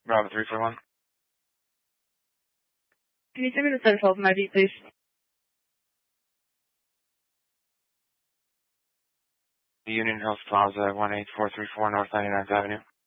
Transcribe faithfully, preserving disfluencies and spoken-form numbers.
Bravo three four one. Can you send me the set of telephone I D, please? Union Hills Plaza, one eight four three four North ninety-ninth Avenue.